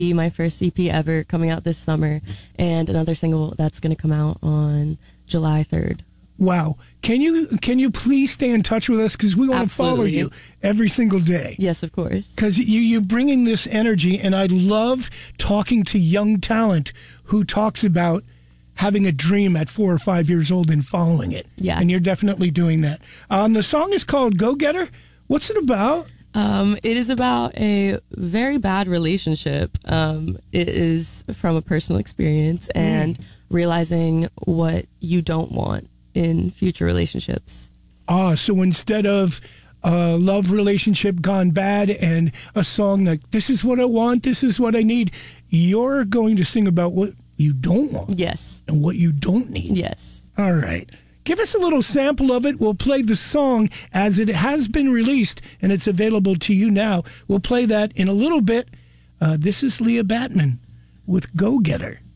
my first EP ever, coming out this summer, and another single that's going to come out on July 3rd. Wow. Can you please stay in touch with us, because we want to follow you every single day? Yes, of course. Because you're bringing this energy, and I love talking to young talent who talks about having a dream at 4 or 5 years old and following it. Yeah. And you're definitely doing that. The song is called Go Getter. What's it about? It is about a very bad relationship. It is from a personal experience and realizing what you don't want in future relationships. So instead of a love relationship gone bad and a song like, this is what I want, this is what I need, you're going to sing about what you don't want. Yes. And what you don't need. Yes. All right. Give us a little sample of it. We'll play the song as it has been released, and it's available to you now. We'll play that in a little bit. This is Leah Batman with Go Getter.